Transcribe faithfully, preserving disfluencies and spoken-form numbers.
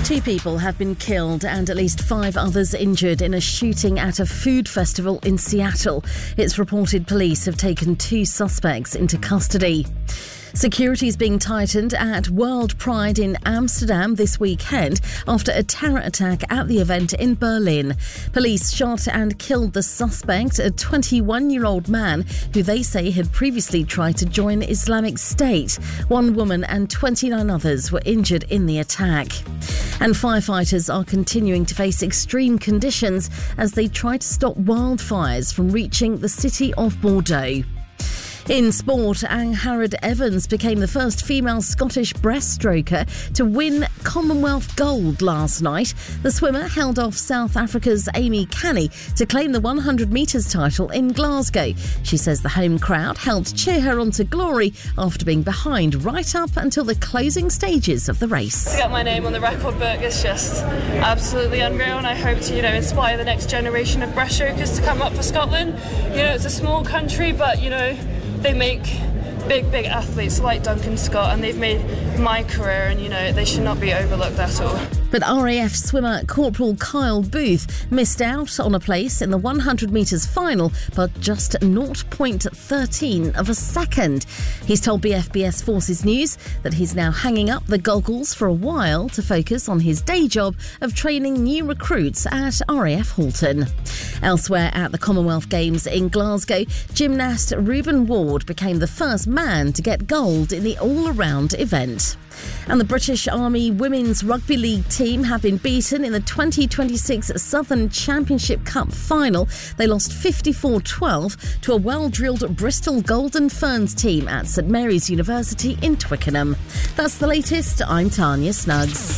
Two people have been killed and at least five others injured in a shooting at a food festival in Seattle. It's reported police have taken two suspects into custody. Security is being tightened at World Pride in Amsterdam this weekend after a terror attack at the event in Berlin. Police shot and killed the suspect, a twenty-one-year-old man who they say had previously tried to join Islamic State. One woman and twenty-nine others were injured in the attack. And firefighters are continuing to face extreme conditions as they try to stop wildfires from reaching the city of Bordeaux. In sport, Angharad Evans became the first female Scottish breaststroker to win Commonwealth gold last night. The swimmer held off South Africa's Amy Canny to claim the one hundred metres title in Glasgow. She says the home crowd helped cheer her on to glory after being behind right up until the closing stages of the race. To get my name on the record book is just absolutely unreal, and I hope to, you know, inspire the next generation of breaststrokers to come up for Scotland. You know, it's a small country, but, you know, they make big, big athletes like Duncan Scott, and they've made my career, and, you know, they should not be overlooked at all. But R A F swimmer Corporal Kyle Booth missed out on a place in the one hundred metres final, but just zero point one three of a second. He's told B F B S Forces News that he's now hanging up the goggles for a while to focus on his day job of training new recruits at R A F Halton. Elsewhere at the Commonwealth Games in Glasgow, gymnast Reuben Ward became the first man to get gold in the all-around event. And the British Army Women's Rugby League team have been beaten in the twenty twenty-six Southern Championship Cup final. They lost fifty-four twelve to a well-drilled Bristol Golden Ferns team at St Mary's University in Twickenham. That's the latest. I'm Tanya Snuggs.